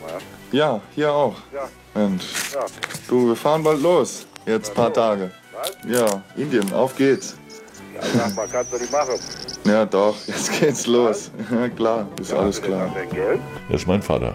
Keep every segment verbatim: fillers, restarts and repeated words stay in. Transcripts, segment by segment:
Ja, hier auch. Ja. Und Ja. du, wir fahren bald los. Jetzt ein paar Tage. Was? Ja, Indien, auf geht's. Ja, sag mal, kannst du nicht machen. Ja doch, jetzt geht's los. Ja klar, ist alles klar. Hast du denn Geld? Das ist mein Vater.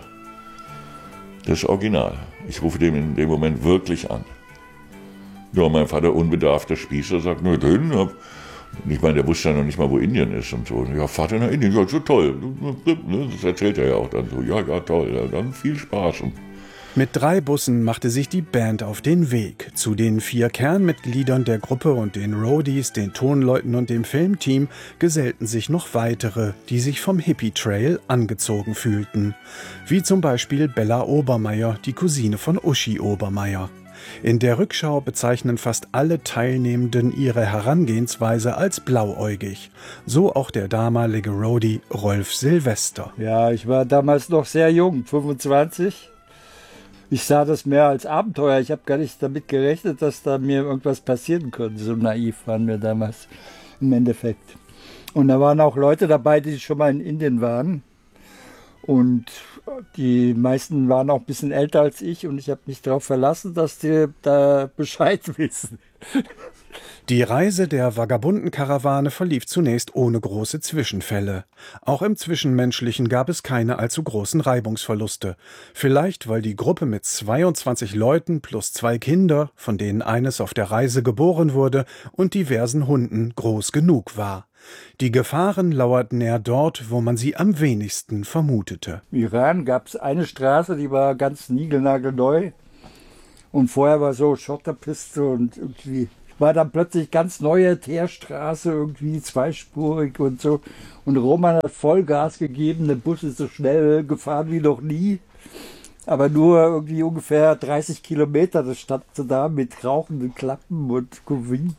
Das ist original. Ich rufe den in dem Moment wirklich an. Ja, mein Vater, unbedarfter Spießer, sagt, nur den. Ich meine, der wusste ja noch nicht mal, wo Indien ist und so. Ja, Vater nach Indien, ja, so toll. Das erzählt er ja auch dann so. Ja, ja, toll. Ja, dann viel Spaß. Mit drei Bussen machte sich die Band auf den Weg. Zu den vier Kernmitgliedern der Gruppe und den Roadies, den Tonleuten und dem Filmteam gesellten sich noch weitere, die sich vom Hippie-Trail angezogen fühlten. Wie zum Beispiel Bella Obermeier, die Cousine von Uschi Obermeier. In der Rückschau bezeichnen fast alle Teilnehmenden ihre Herangehensweise als blauäugig. So auch der damalige Roadie Rolf Silvester. Ja, ich war damals noch sehr jung, fünfundzwanzig. Ich sah das mehr als Abenteuer. Ich habe gar nicht damit gerechnet, dass da mir irgendwas passieren könnte. So naiv waren wir damals im Endeffekt. Und da waren auch Leute dabei, die schon mal in Indien waren. Und die meisten waren auch ein bisschen älter als ich. Und ich habe mich darauf verlassen, dass die da Bescheid wissen. Die Reise der vagabunden Karawane verlief zunächst ohne große Zwischenfälle. Auch im Zwischenmenschlichen gab es keine allzu großen Reibungsverluste. Vielleicht, weil die Gruppe mit zweiundzwanzig Leuten plus zwei Kinder, von denen eines auf der Reise geboren wurde, und diversen Hunden groß genug war. Die Gefahren lauerten eher dort, wo man sie am wenigsten vermutete. Im Iran gab es eine Straße, die war ganz niegelnagelneu. Und vorher war so Schotterpiste und irgendwie war dann plötzlich ganz neue Teerstraße, irgendwie zweispurig und so. Und Roman hat Vollgas gegeben, der Bus ist so schnell gefahren wie noch nie. Aber nur irgendwie ungefähr dreißig Kilometer, das stand so da mit rauchenden Klappen und Gewink.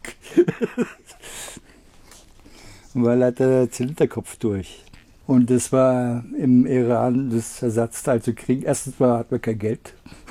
Weil er hatte der Zylinderkopf durch. Und das war im Iran das Ersatzteil zu kriegen. Erstens mal hatten wir kein Geld.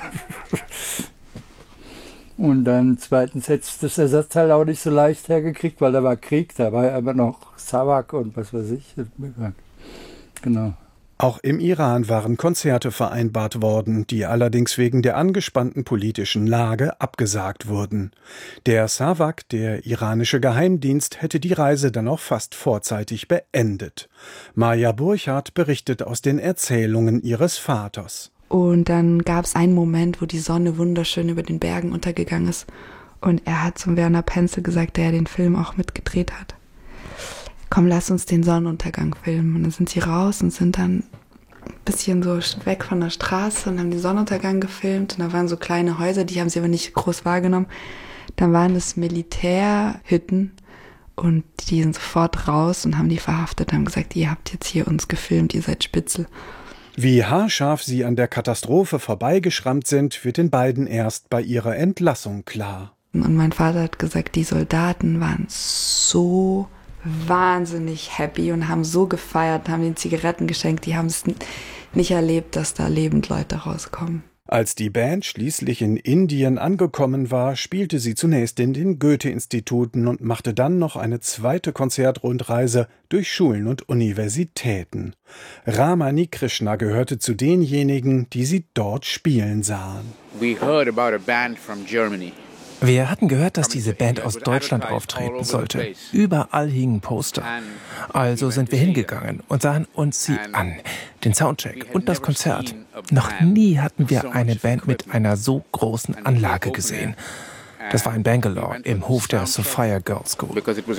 Und dann zweitens hätte ich das Ersatzteil auch nicht so leicht hergekriegt, weil da war Krieg, da war ja immer noch Savak und was weiß ich. Genau. Auch im Iran waren Konzerte vereinbart worden, die allerdings wegen der angespannten politischen Lage abgesagt wurden. Der Savak, der iranische Geheimdienst, hätte die Reise dann auch fast vorzeitig beendet. Maja Burchardt berichtet aus den Erzählungen ihres Vaters. Und dann gab es einen Moment, wo die Sonne wunderschön über den Bergen untergegangen ist. Und er hat zum Werner Penzel gesagt, der den Film auch mitgedreht hat: Komm, lass uns den Sonnenuntergang filmen. Und dann sind sie raus und sind dann ein bisschen so weg von der Straße und haben den Sonnenuntergang gefilmt. Und da waren so kleine Häuser, die haben sie aber nicht groß wahrgenommen. Dann waren es Militärhütten und die sind sofort raus und haben die verhaftet, haben gesagt, ihr habt jetzt hier uns gefilmt, ihr seid Spitzel. Wie haarscharf sie an der Katastrophe vorbeigeschrammt sind, wird den beiden erst bei ihrer Entlassung klar. Und mein Vater hat gesagt, die Soldaten waren so wahnsinnig happy und haben so gefeiert, haben ihnen Zigaretten geschenkt, die haben es nicht erlebt, dass da lebend Leute rauskommen. Als die Band schließlich in Indien angekommen war, spielte sie zunächst in den Goethe-Instituten und machte dann noch eine zweite Konzertrundreise durch Schulen und Universitäten. Ramani Krishna gehörte zu denjenigen, die sie dort spielen sahen. We heard about a band from Germany. Wir hatten gehört, dass diese Band aus Deutschland auftreten sollte. Überall hingen Poster. Also sind wir hingegangen und sahen uns sie an, den Soundcheck und das Konzert. Noch nie hatten wir eine Band mit einer so großen Anlage gesehen. Das war in Bangalore, im Hof der Sophia Girls School.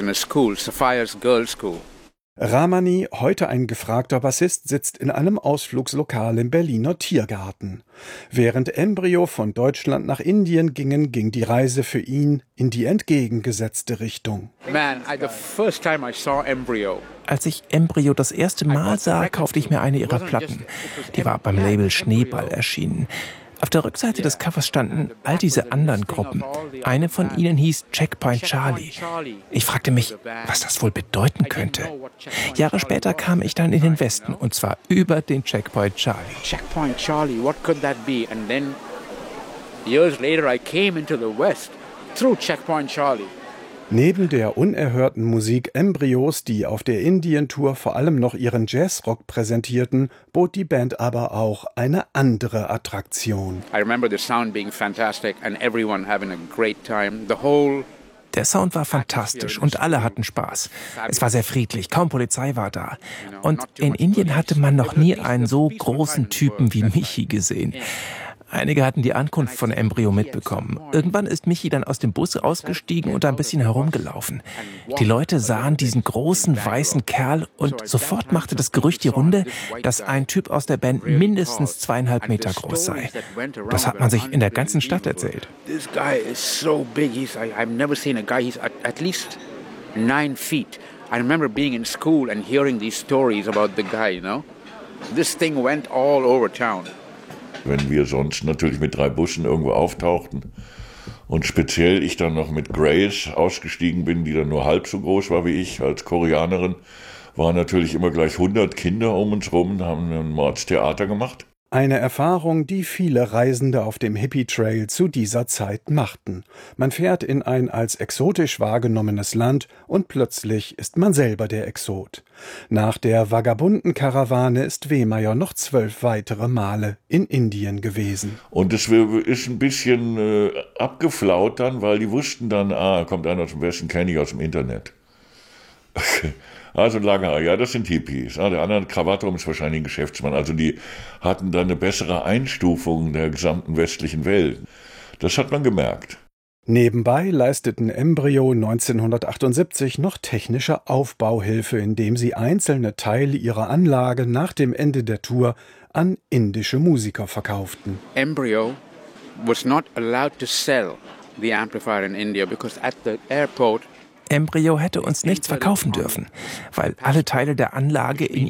Ramani, heute ein gefragter Bassist, sitzt in einem Ausflugslokal im Berliner Tiergarten. Während Embryo von Deutschland nach Indien gingen, ging die Reise für ihn in die entgegengesetzte Richtung. Man, the first time I saw Embryo. Als ich Embryo das erste Mal sah, kaufte ich mir eine ihrer Platten. Die war beim Label Schneeball erschienen. Auf der Rückseite des Covers standen all diese anderen Gruppen. Eine von ihnen hieß Checkpoint Charlie. Ich fragte mich, was das wohl bedeuten könnte. Jahre später kam ich dann in den Westen, und zwar über den Checkpoint Charlie. Checkpoint Charlie, what could that be? And then years later I came into the West through Checkpoint Charlie. Neben der unerhörten Musik Embryos, die auf der Indien-Tour vor allem noch ihren Jazzrock präsentierten, bot die Band aber auch eine andere Attraktion. I remember the sound being fantastic and everyone having a great time. The whole Der Sound war fantastisch und alle hatten Spaß. Es war sehr friedlich, kaum Polizei war da. Und in Indien hatte man noch nie einen so großen Typen wie Michi gesehen. Einige hatten die Ankunft von Embryo mitbekommen. Irgendwann ist Michi dann aus dem Bus ausgestiegen und ein bisschen herumgelaufen. Die Leute sahen diesen großen weißen Kerl und sofort machte das Gerücht die Runde, dass ein Typ aus der Band mindestens zweieinhalb Meter groß sei. Das hat man sich in der ganzen Stadt erzählt. This guy is so big. He's I, I've never seen a guy. He's at, at least nine feet. I remember being in school and hearing these stories about the guy. You know, this thing went all over town. Wenn wir sonst natürlich mit drei Bussen irgendwo auftauchten und speziell ich dann noch mit Grace ausgestiegen bin, die dann nur halb so groß war wie ich als Koreanerin, waren natürlich immer gleich hundert Kinder um uns rum und haben ein Mordstheater gemacht. Eine Erfahrung, die viele Reisende auf dem Hippie-Trail zu dieser Zeit machten. Man fährt in ein als exotisch wahrgenommenes Land und plötzlich ist man selber der Exot. Nach der vagabunden Karawane ist Wehmeyer noch zwölf weitere Male in Indien gewesen. Und es ist ein bisschen äh, abgeflaut dann, weil die wussten dann, ah, kommt einer aus dem Westen, kenne ich aus dem Internet. Also lange Haar, ja, das sind Hippies. Ah, der andere Krawatte um ist wahrscheinlich ein Geschäftsmann. Also die hatten dann eine bessere Einstufung der gesamten westlichen Welt. Das hat man gemerkt. Nebenbei leisteten Embryo neunzehnhundertachtundsiebzig noch technische Aufbauhilfe, indem sie einzelne Teile ihrer Anlage nach dem Ende der Tour an indische Musiker verkauften. Embryo was not allowed to sell the amplifier in India because at the airport Embryo hätte uns nichts verkaufen dürfen, weil alle Teile der Anlage in